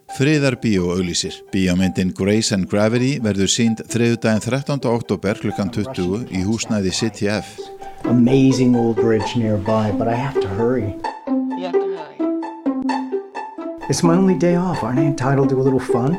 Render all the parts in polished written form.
Friðarbíó auglýsir. Bíómyndin Grace and Gravity verður sýnd þriðjudaginn 13. október klukkan 20 í húsnæði City F. Amazing old bridge nearby, but I have to hurry. You have to hurry. It's my only day off. Aren't I entitled to a little fun?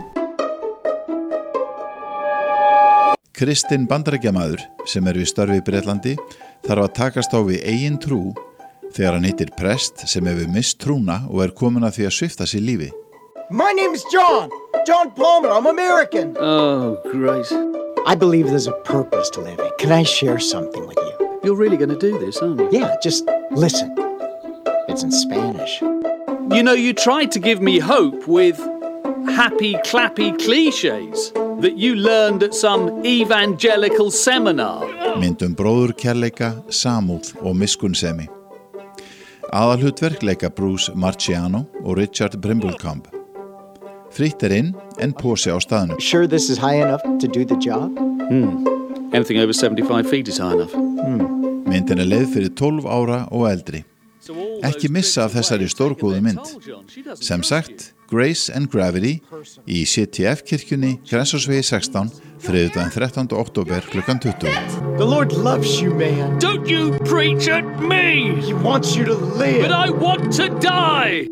Kristinn Bandaríkjamaður, sem við störfi í Bretlandi, þarf að takast á við eigin trú þegar hann hittir prest sem hefur misst trúna og komin að því að svifta sig lífi. My name's John Palmer, I'm American. Oh, great. I believe there's a purpose to living. Can I share something with you? You're really going to do this, aren't you? Yeah, just listen. It's in Spanish. You know, you tried to give me hope with happy, clappy cliches that you learned at some evangelical seminar. Myndum bróðurkærleika, samúð og miskunnsemi. Aðalhlutverk leika Bruce Marchiano og Richard Brimblecamp. Fritt inn en pósi á staðnum. Sure this is high enough to do the job? Anything over 75 feet is high enough. Myndin leið fyrir 12 ára og eldri. Ekki missa af þessari stórgóðu mynd. Sem sagt, Grace and Gravity í CTF kirkjunni Grensásvegi 16, þriðjudaginn 13. október klukkan 20. The Lord loves you, man. Don't you preach at me! He wants you to live. But I want to die!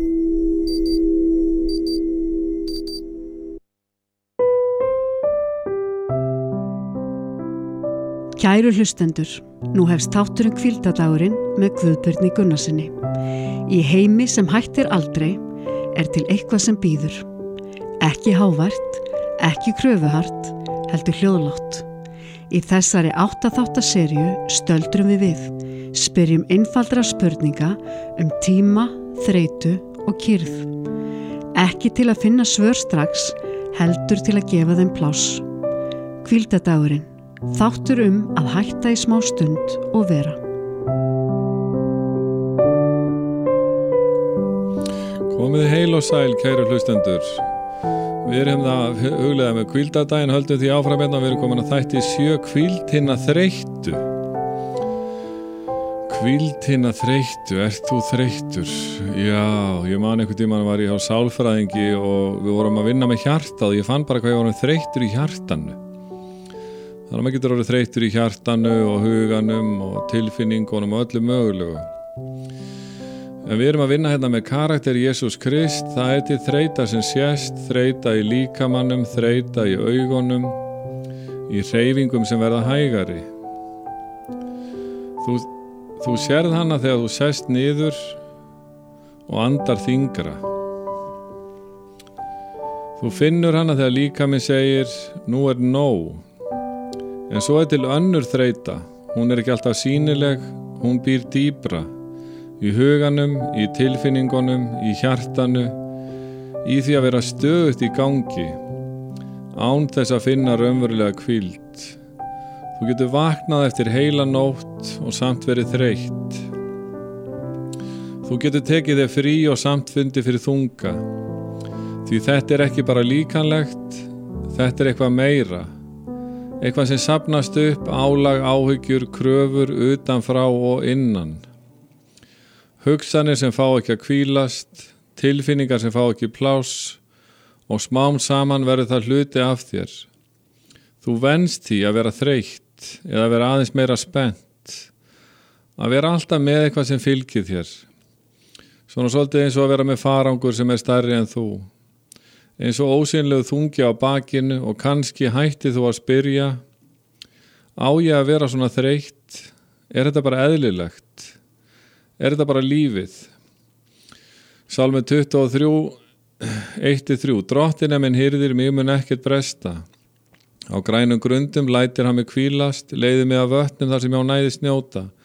Kæru hlustendur, nú hefst þátturinn Hvíldadagurinn með Guðbirni Gunnarsinni. Í heimi sem hættir aldrei til eitthvað sem býður. Ekki hávært, ekki kröfuhart, heldur hljóðlátt. Í þessari 8 þátta seríu stöldrum við, spyrjum einfaldra spurninga tíma, þreytu og kyrrð. Ekki til að finna svör strax, heldur til að gefa þeim pláss. Hvíldadagurinn. Þáttur að hætta í smá stund og vera. Komið heil og sæl, kæru hlustendur. Við erum það huglega með hvíldadaginn, höldum því áfram hérna. Við erum komin að þætti 7 hvíld hinna þreyttu. Hvíld hinna þreyttu, ert þú þreyttur? Já, ég man einhvern tímann var ég á sálfræðingi og við vorum að vinna með hjartað og ég fann bara hvað ég var þreyttur í hjartanu. Þannig að maður getur orðið þreyttur í hjartanu og huganum og tilfinningunum og öllu mögulegu. En við erum að vinna hérna með karakter Jesús Krist. Það til þreyta sem sést, þreyta í líkamannum, þreyta í augunum, í hreyfingum sem verða hægari. Þú sérð hana þegar þú sest niður og andar þyngra. Þú finnur hana þegar líkaminn segir, nú nóg. En svo til önnur þreyta, hún ekki alltaf sýnileg, hún býr dýpra, í huganum, í tilfinningunum, í hjartanu, í því að vera stöðugt í gangi, án þess að finna raunverulega hvíld. Þú getur vaknað eftir heila nótt og samt verið þreytt. Þú getur tekið þér frí og samt fundið fyrir þunga, því þetta ekki bara líkanlegt, þetta eitthvað meira. Eitthvað sem safnast upp, álag, áhyggjur, kröfur utanfrá og innan. Hugsanir sem fá ekki að hvílast, tilfinningar sem fá ekki pláss og smám saman verður það hluti af þér. Þú venst því að vera þreytt eða vera aðeins meira spennt. Að vera alltaf með eitthvað sem fylgir þér. Svona svolítið eins og að vera með farangur sem stærri en þú. Eins og ósýnilegu þungi á bakinu og kannski hætti þú að spyrja, á ég að vera svona þreytt? Þetta bara eðlilegt? Þetta bara lífið? Salmi 23, 1-3. Drottin minn hirðir, mig mun ekkert bresta. Á grænum grundum lætir hann mig hvílast, leiðir mig af vötnum þar sem ég á næðist njóta.